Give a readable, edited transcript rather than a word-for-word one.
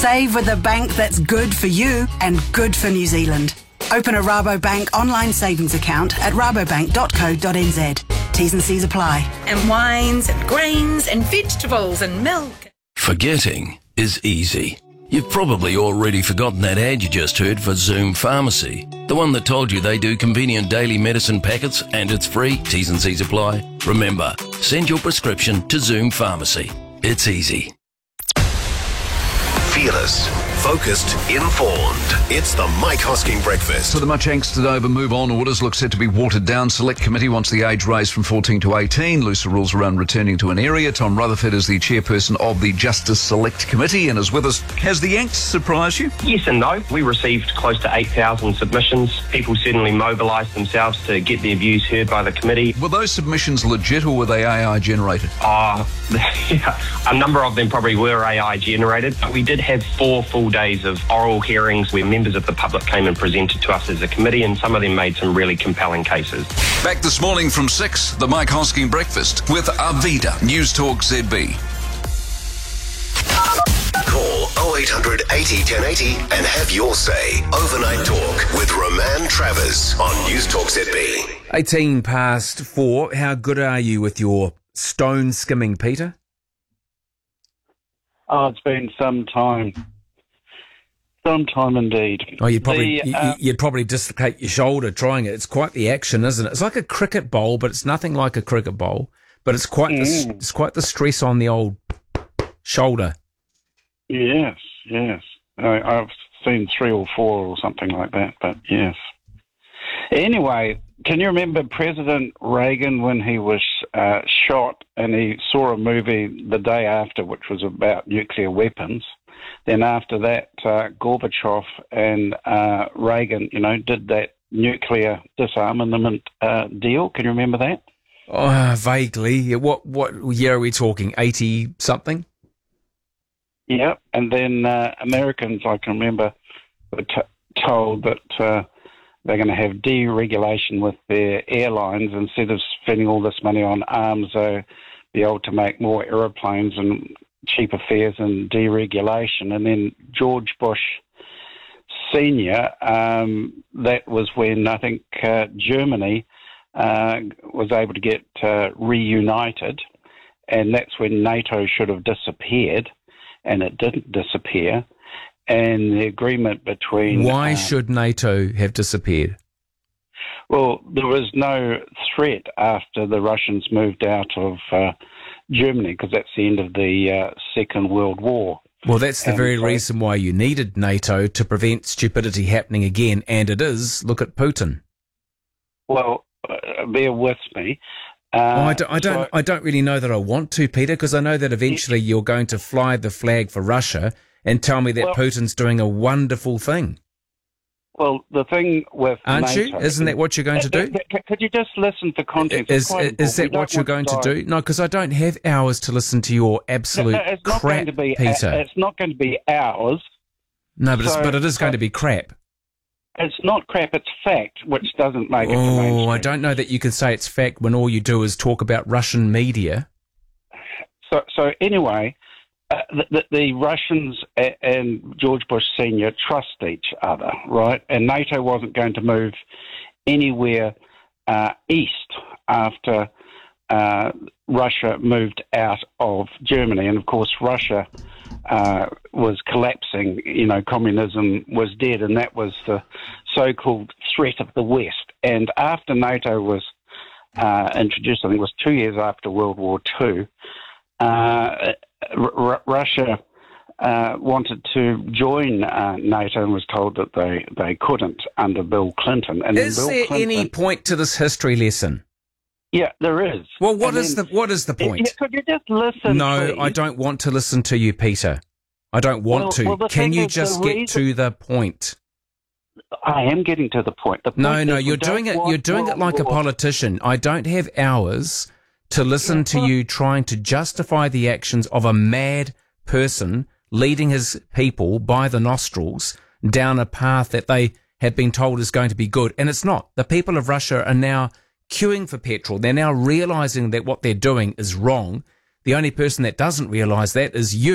Save with a bank that's good for you and good for New Zealand. Open a Rabobank online savings account at rabobank.co.nz. T's and C's apply. And wines and grains and vegetables and milk. Forgetting is easy. You've probably already forgotten that ad you just heard for Zoom Pharmacy. The one that told you they do convenient daily medicine packets and it's free. T's and C's apply. Remember, send your prescription to Zoom Pharmacy. It's easy. Fearless, focused, informed. It's the Mike Hosking Breakfast. So the much angsted over move-on orders look set to be watered down. Select committee wants the age raised from 14 to 18. Looser rules around returning to an area. Tom Rutherford is the chairperson of the Justice Select Committee and is with us. Has the angst surprised you? Yes and no. We received close to 8,000 submissions. People certainly mobilised themselves to get their views heard by the committee. Were those submissions legit or were they AI generated? A number of them probably were AI generated. We did have 4 full days of oral hearings where members of the public came and presented to us as a committee, and some of them made some really compelling cases. Back this morning from 6, the Mike Hosking Breakfast with Arvida, News Talk ZB. Call 0800 80 1080 and have your say. Overnight Talk with Roman Travers on News Talk ZB. 18 past 4. How good are you with your stone skimming, Peter? Oh, it's been some time. Some time indeed. Oh, you'd probably dislocate your shoulder trying it. It's quite the action, isn't it? It's like a cricket bowl, but it's nothing like a cricket bowl. But it's quite it's quite the stress on the old shoulder. Yes. I've seen 3 or 4 or something like that, but yes. Anyway, can you remember President Reagan when he was shot and he saw a movie the day after which was about nuclear weapons? Then after that, Gorbachev and Reagan, did that nuclear disarmament deal. Can you remember that? Oh, vaguely. What year are we talking? 80-something? Yeah, and then Americans, I can remember, were told that they're going to have deregulation with their airlines. Instead of spending all this money on arms, they'll be able to make more aeroplanes and cheaper fares and deregulation. And then George Bush Senior, that was when I think Germany was able to get reunited, and that's when NATO should have disappeared, and it didn't disappear. And the agreement between... Why should NATO have disappeared? Well, there was no threat after the Russians moved out of Germany, because that's the end of the Second World War. Well, that's the very reason why you needed NATO, to prevent stupidity happening again, and it is. Look at Putin. Well, bear with me. I don't really know that I want to, Peter, because I know that eventually you're going to fly the flag for Russia and tell me that Putin's doing a wonderful thing. Well, the thing with Aren't NATO, you? Isn't that what you're going to do? Could you just listen to context? Is that what you're going to do? No, because I don't have hours to listen to your absolute crap, Peter. It's not going to be hours. No, but it is going to be crap. It's not crap, it's fact, which doesn't make it to mainstream. I don't know that you can say it's fact when all you do is talk about Russian media. So anyway, the Russians and George Bush Senior trust each other, right? And NATO wasn't going to move anywhere east after Russia moved out of Germany. And of course, Russia was collapsing, communism was dead, and that was the so-called threat of the West. And after NATO was introduced, I think it was 2 years after World War II, Russia wanted to join NATO and was told that they couldn't under Bill Clinton. And is there any point to this history lesson? Yeah, there is. Well, what is the point? Could you just listen? No, please? I don't want to listen to you, Peter. I don't want to. Can you just get to the point? I am getting to the point. No, you're doing it. You're doing it like a politician. I don't have hours to listen to you trying to justify the actions of a mad person leading his people by the nostrils down a path that they have been told is going to be good, and it's not. The people of Russia are now queuing for petrol. They're now realising that what they're doing is wrong. The only person that doesn't realise that is you.